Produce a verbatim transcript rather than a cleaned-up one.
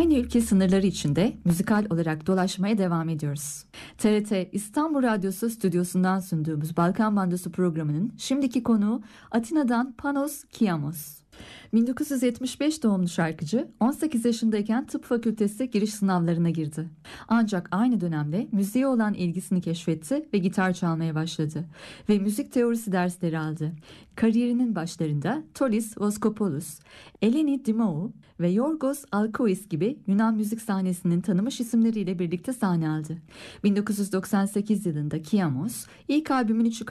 Aynı ülke sınırları içinde müzikal olarak dolaşmaya devam ediyoruz. T R T İstanbul Radyosu stüdyosundan sunduğumuz Balkan Bandosu programının şimdiki konuğu Atina'dan Panos Kiamos. bin dokuz yüz yetmiş beş doğumlu şarkıcı on sekiz yaşındayken tıp fakültesi giriş sınavlarına girdi. Ancak aynı dönemde müziğe olan ilgisini keşfetti ve gitar çalmaya başladı ve müzik teorisi dersleri aldı. Kariyerinin başlarında Tolis Voskopoulos, Eleni Dimou ve Yorgos Alkouis gibi Yunan müzik sahnesinin tanınmış isimleriyle birlikte sahne aldı. bin dokuz yüz doksan sekiz yılında Kiamos ilk albümünü çıkarttı.